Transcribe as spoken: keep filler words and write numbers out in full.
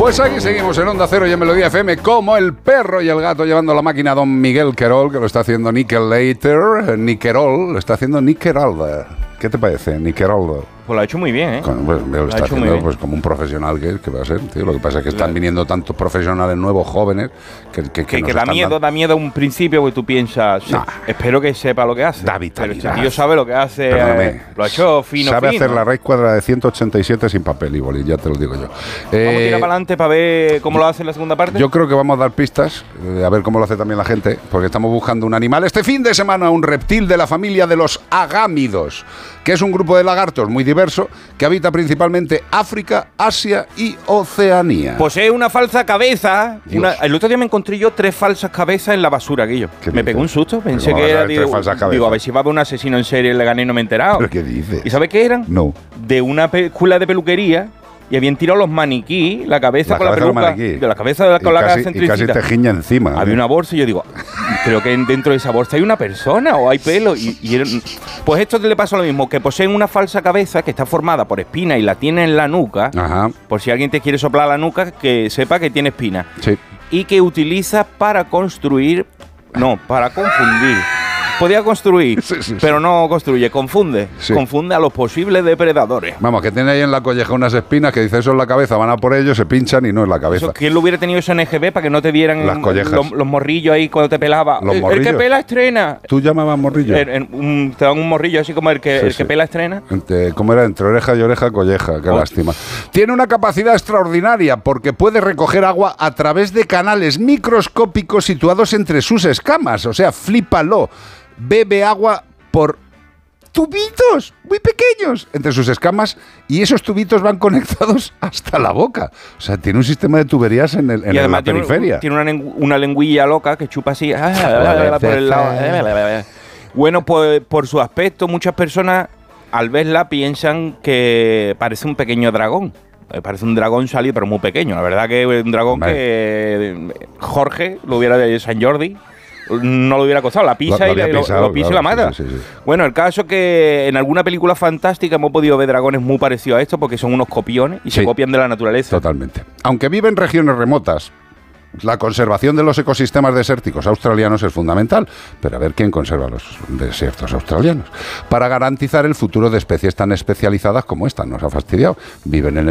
Pues aquí seguimos en Onda Cero y en Melodía F M como el perro y el gato llevando la máquina a don Miguel Querol, que lo está haciendo Nickelator, Nickerol, lo está haciendo Nickerol. ¿Qué te parece, Nickerol? Pues lo ha hecho muy bien, ¿eh? Con, bueno, lo, lo está haciendo pues, como un profesional que, que va a ser, tío. Lo que pasa es que están claro. viniendo tantos profesionales nuevos, jóvenes, que, que, que, que, que da miedo, dando... da miedo a un principio, porque tú piensas, sí, nah. espero que sepa lo que hace. Da vitalidad. Pero este tío sabe lo que hace, eh, lo ha hecho fino, Sabe fino. hacer la raíz cuadrada de ciento ochenta y siete sin papel y boli, ya te lo digo yo. Eh, vamos a tirar para adelante para ver cómo lo hace en la segunda parte. Yo creo que vamos a dar pistas, eh, a ver cómo lo hace también la gente, porque estamos buscando un animal. Este fin de semana, un reptil de la familia de los agámidos, que es un grupo de lagartos muy diverso, que habita principalmente África, Asia y Oceanía. Posee una falsa cabeza. Una, el otro día me encontré yo tres falsas cabezas en la basura, Guillo. Me pegó un susto. Pensé que era. Digo, digo, a ver si va a haber un asesino en serie, le gané y no me he enterado. ¿Pero qué dices? ¿Y sabes qué eran? No. De una escuela de peluquería. Y habían tirado los maniquí, la cabeza la con cabeza la peluca, de, de la cabeza de la, con casi, la centricita. Y casi te giña encima. Había ¿eh? una bolsa y yo digo, creo que dentro de esa bolsa hay una persona o hay pelo. Y, y eran, pues esto le pasa lo mismo, que poseen una falsa cabeza que está formada por espinas y la tiene en la nuca. Ajá. Por si alguien te quiere soplar la nuca, que sepa que tiene espinas. Sí. Y que utiliza para construir, no, para confundir. Podía construir, sí, sí, pero sí. no construye, confunde. Sí. Confunde a los posibles depredadores. Vamos, que tiene ahí en la colleja unas espinas que dice eso es la cabeza, van a por ellos, se pinchan y no es la cabeza. Eso, ¿quién lo hubiera tenido eso en N G B para que no te vieran las collejas? Los, los morrillos ahí cuando te pelaba? ¿Los el, morrillos? El que pela estrena. ¿Tú llamabas morrillo? En, en, un, te dan un morrillo así como el que, sí, el que sí. pela estrena. Entre, ¿Cómo era? Entre oreja y oreja, colleja. Qué oh. lástima. Tiene una capacidad extraordinaria porque puede recoger agua a través de canales microscópicos situados entre sus escamas. O sea, flípalo. Bebe agua por tubitos muy pequeños entre sus escamas y esos tubitos van conectados hasta la boca. O sea, tiene un sistema de tuberías en, el, en y además la periferia. Tiene una, una lengüilla loca que chupa así por el lado. Bueno, pues por su aspecto, muchas personas al verla piensan que parece un pequeño dragón. Parece un dragón salido, pero muy pequeño. La verdad que es un dragón vale. que Jorge lo hubiera de San Jordi. No lo hubiera costado, la pisa lo, lo y, la, pisado, lo, lo pisa claro, y la mata. Sí, sí, sí. Bueno, el caso es que en alguna película fantástica hemos podido ver dragones muy parecidos a esto porque son unos copiones y sí, se copian de la naturaleza. Totalmente. Aunque vive en regiones remotas, la conservación de los ecosistemas desérticos australianos es fundamental, pero a ver quién conserva los desiertos australianos para garantizar el futuro de especies tan especializadas como esta. Nos ha fastidiado. Viven en